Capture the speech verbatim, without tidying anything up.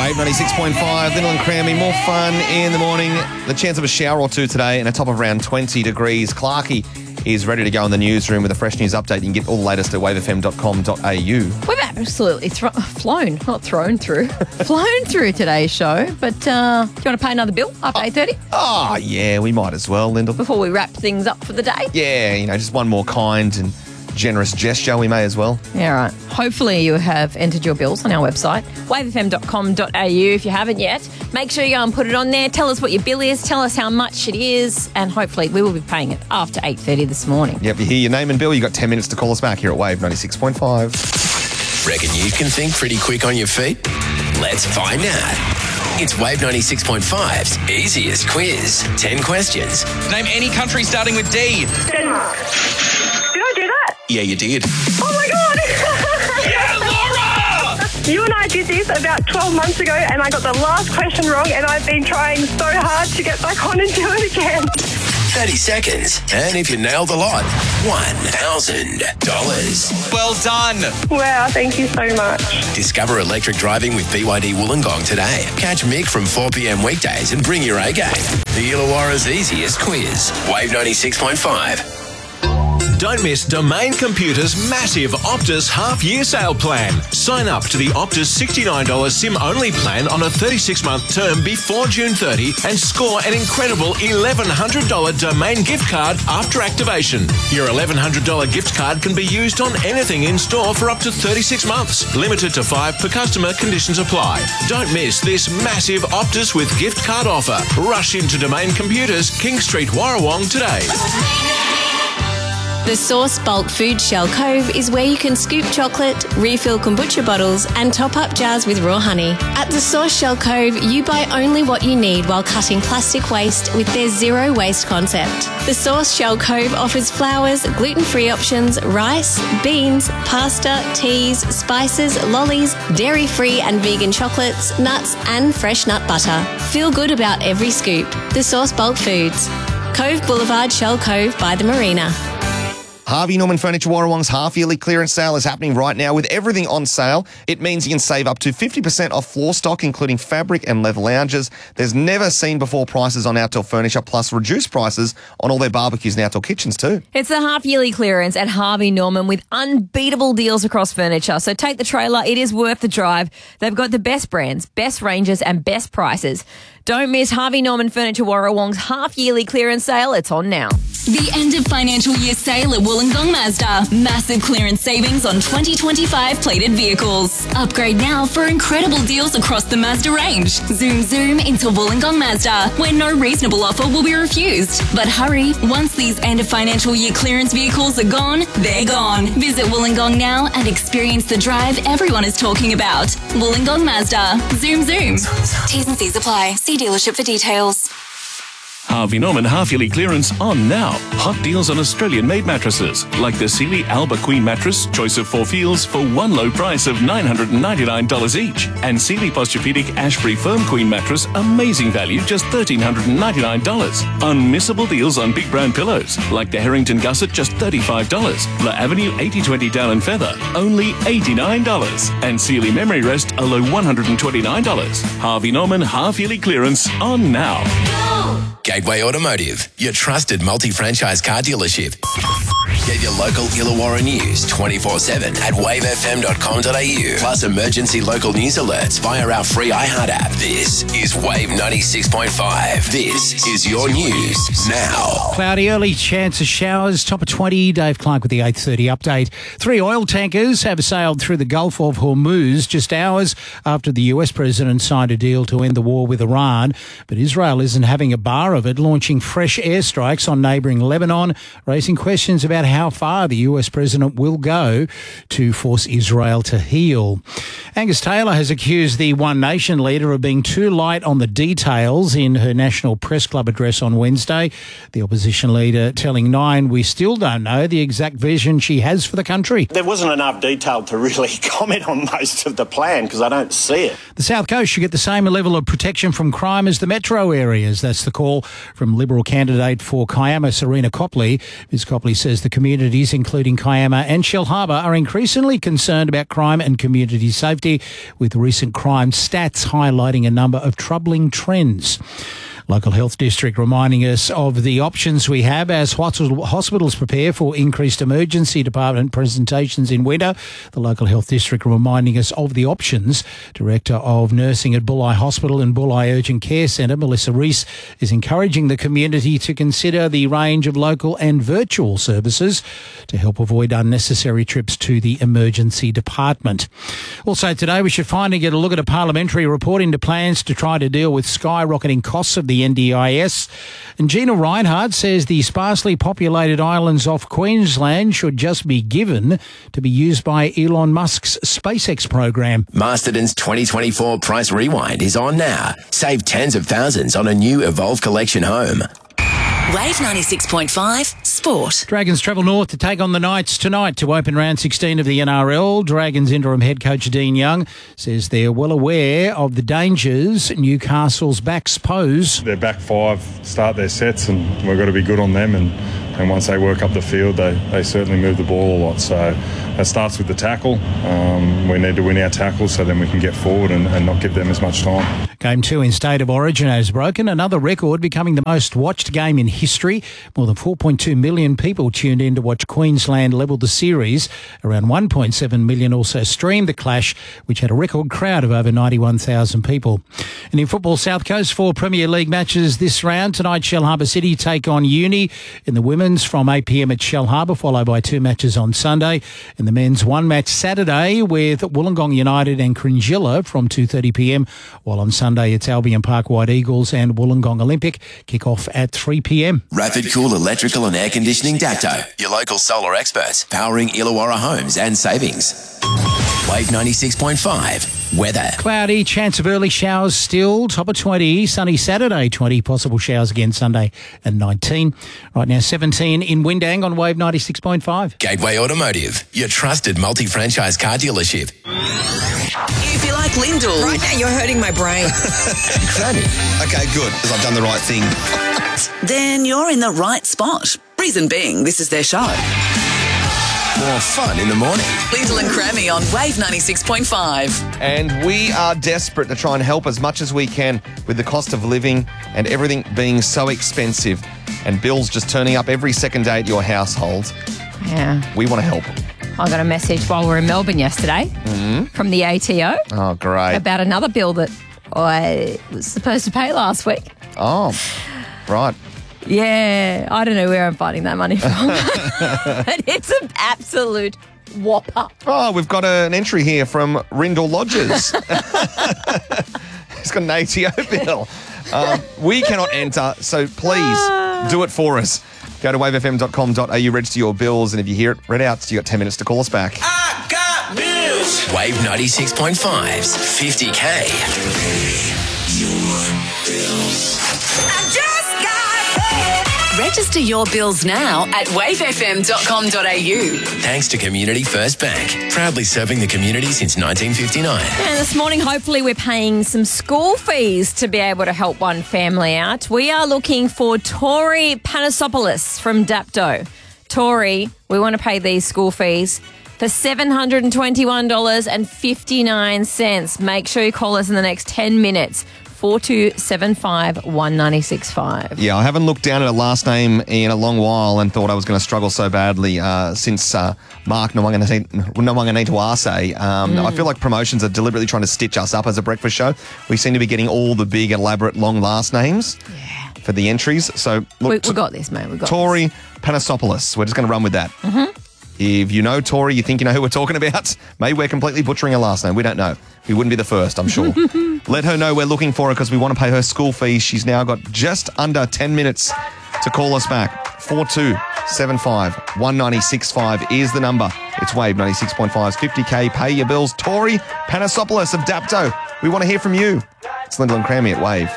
Wave ninety-six point five, Little and Crammy, more fun in the morning. The chance of a shower or two today and a top of around twenty degrees. Clarkey is ready to go in the newsroom with a fresh news update. You can get all the latest at wave f m dot com dot a u. We've absolutely thro- flown, not thrown through, flown through today's show. But uh, do you want to pay another bill after eight thirty? Oh, yeah, we might as well, Lyndall. Before we wrap things up for the day? Yeah, you know, just one more kind and generous gesture we may as well. Yeah, right. Hopefully you have entered your bills on our website, wave f m dot com dot a u. If you haven't yet, make sure you go and put it on there. Tell us what your bill is. Tell us how much it is. And hopefully we will be paying it after eight thirty this morning. Yep, you hear your name and bill. You've got ten minutes to call us back here at Wave ninety-six point five. Reckon you can think pretty quick on your feet? Let's find out. It's Wave ninety-six point five's easiest quiz. ten questions. Name any country starting with D. Denmark. Did I do that? Yeah, you did. Oh my God! Yeah, Laura! You and I did this about twelve months ago and I got the last question wrong and I've been trying so hard to get back on and do it again. thirty seconds. And if you nail the lot, one thousand dollars. Well done. Wow, thank you so much. Discover electric driving with B Y D Wollongong today. Catch Mick from four p.m. weekdays and bring your A game. The Illawarra's easiest quiz. Wave ninety-six point five. Don't miss Domain Computer's massive Optus half-year sale plan. Sign up to the Optus sixty-nine dollars SIM-only plan on a thirty-six month term before June thirtieth and score an incredible eleven hundred dollars Domain gift card after activation. Your eleven hundred dollars gift card can be used on anything in store for up to thirty-six months. Limited to five per customer. Conditions apply. Don't miss this massive Optus with gift card offer. Rush into Domain Computers, King Street, Warrawong today. The Source Bulk Food Shell Cove is where you can scoop chocolate, refill kombucha bottles and top up jars with raw honey. At the Source Shell Cove, you buy only what you need while cutting plastic waste with their zero waste concept. The Source Shell Cove offers flours, gluten-free options, rice, beans, pasta, teas, spices, lollies, dairy-free and vegan chocolates, nuts and fresh nut butter. Feel good about every scoop. The Source Bulk Foods. Cove Boulevard, Shell Cove by the Marina. Harvey Norman Furniture Warrawong's half-yearly clearance sale is happening right now with everything on sale. It means you can save up to fifty percent off floor stock, including fabric and leather lounges. There's never seen before prices on outdoor furniture, plus reduced prices on all their barbecues and outdoor kitchens too. It's the half-yearly clearance at Harvey Norman with unbeatable deals across furniture. So take the trailer. It is worth the drive. They've got the best brands, best ranges and best prices. Don't miss Harvey Norman Furniture Warrawong's half-yearly clearance sale. It's on now. The end of financial year sale at Wollongong Mazda. Massive clearance savings on twenty twenty-five plated vehicles. Upgrade now for incredible deals across the Mazda range. Zoom zoom into Wollongong Mazda, where no reasonable offer will be refused. But hurry, once these end of financial year clearance vehicles are gone, they're gone. Visit Wollongong now and experience the drive everyone is talking about. Wollongong Mazda. Zoom zoom. T's and C's apply. See dealership for details. Harvey Norman half-yearly clearance on now. Hot deals on Australian-made mattresses, like the Sealy Alba Queen mattress, choice of four feels, for one low price of nine hundred ninety-nine dollars each. And Sealy Posturepedic Ashbury Firm Queen mattress, amazing value, just one thousand three hundred ninety-nine dollars. Unmissable deals on big brand pillows, like the Harrington Gusset, just thirty-five dollars. La Avenue eighty twenty Down and Feather, only eighty-nine dollars. And Sealy Memory Rest, a low one hundred twenty-nine dollars. Harvey Norman half-yearly clearance on now. Gateway Automotive, your trusted multi-franchise car dealership. Get your local Illawarra news twenty-four seven at wave f m dot com dot a u. Plus emergency local news alerts via our free iHeart app. This is Wave ninety-six point five. This is your news now. Cloudy early, chance of showers, top of twenty. Dave Clark with the eight thirty update. Three oil tankers have sailed through the Gulf of Hormuz just hours after the U S president signed a deal to end the war with Iran. But Israel isn't having a bar of it, launching fresh airstrikes on neighbouring Lebanon, raising questions about how far the U S president will go to force Israel to heal. Angus Taylor has accused the One Nation leader of being too light on the details in her National Press Club address on Wednesday. The opposition leader telling Nine, we still don't know the exact vision she has for the country. There wasn't enough detail to really comment on most of the plan because I don't see it. The South Coast should get the same level of protection from crime as the metro areas. That's the call from Liberal candidate for Kiama, Serena Copley. Miz Copley says the communities, including Kiama and Shell Harbour, are increasingly concerned about crime and community safety. safety, with recent crime stats highlighting a number of troubling trends. Local Health District reminding us of the options we have as hospitals prepare for increased emergency department presentations in winter. The Local Health District reminding us of the options. Director of Nursing at Bulli Hospital and Bulli Urgent Care Centre, Melissa Rees, is encouraging the community to consider the range of local and virtual services to help avoid unnecessary trips to the emergency department. Also today, we should finally get a look at a parliamentary report into plans to try to deal with skyrocketing costs of the the N D I S. And Gina Reinhardt says the sparsely populated islands off Queensland should just be given to be used by Elon Musk's SpaceX program. Masterton's twenty twenty-four Price Rewind is on now. Save tens of thousands on a new Evolve Collection home. Wave ninety-six point five Sport. Dragons travel north to take on the Knights tonight to open round sixteen of the N R L. Dragons interim head coach Dean Young says they're well aware of the dangers Newcastle's backs pose. Their back five start their sets and we've got to be good on them, and, and once they work up the field they, they certainly move the ball a lot. So that starts with the tackle. Um, we need to win our tackles so then we can get forward and, and not give them as much time. Game two in State of Origin has broken another record, becoming the most watched game in history. More than four point two million people tuned in to watch Queensland level the series. Around one point seven million also streamed the clash, which had a record crowd of over ninety-one thousand people. And in football, South Coast, four Premier League matches this round. Tonight, Shellharbour City take on Uni in the women's from eight p.m. at Shellharbour, followed by two matches on Sunday. In the men's, one match Saturday with Wollongong United and Cringilla from two thirty p.m, while on Sunday it's Albion Park White Eagles and Wollongong Olympic kick off at three p.m. Rapid Cool Electrical and Air Conditioning Dapto, your local solar experts, powering Illawarra homes and savings. Wave ninety-six point five weather. Cloudy, chance of early showers still, top of twenty, sunny Saturday twenty, possible showers again Sunday and nineteen. Right now seventeen in Windang on Wave ninety-six point five. Gateway Automotive, your trusted multi-franchise car dealership. If you like Lyndall. Right now you're hurting my brain. Cranny. Okay, good, because I've done the right thing. Then you're in the right spot. Reason being, this is their show. More fun in the morning. Lyndall and Crammy on Wave ninety-six point five. And we are desperate to try and help as much as we can with the cost of living and everything being so expensive and bills just turning up every second day at your household. Yeah. We want to help. I got a message while we were in Melbourne yesterday Mm-hmm. from the A T O Oh, great. about another bill that I was supposed to pay last week. Oh, right. Yeah, I don't know where I'm finding that money from. But it's an absolute whopper. Oh, we've got a, an entry here from Rindle Lodges. He's got an A T O bill. Um, we cannot enter, so please do it for us. Go to wave f m dot com dot a u, register your bills, and if you hear it read out, you got ten minutes to call us back. I got bills. Wave ninety-six point five's fifty K. Register your bills now at wave f m dot com dot a u. Thanks to Community First Bank, proudly serving the community since nineteen fifty-nine. And this morning, hopefully, we're paying some school fees to be able to help one family out. We are looking for Tori Panasopoulos from Dapto. Tori, we want to pay these school fees for seven hundred twenty-one dollars and fifty-nine cents. Make sure you call us in the next ten minutes. four two seven five, one nine six five. Yeah, I haven't looked down at a last name in a long while and thought I was going to struggle so badly uh, since uh, Mark Nwanganituase. Um, Mm. I feel like promotions are deliberately trying to stitch us up as a breakfast show. We seem to be getting all the big, elaborate, long last names yeah. for the entries. So look, We, we got this, mate. We got Tori Panasopoulos. We're just going to run with that. Mm-hmm. If you know Tori, you think you know who we're talking about, maybe we're completely butchering her last name. We don't know. We wouldn't be the first, I'm sure. Let her know we're looking for her because we want to pay her school fees. She's now got just under ten minutes to call us back. four two seven five, one nine six five is the number. It's Wave ninety-six point five's fifty K. Pay your bills. Tori Panasopoulos of Dapto. We want to hear from you. It's Lyndall and Crammy at Wave.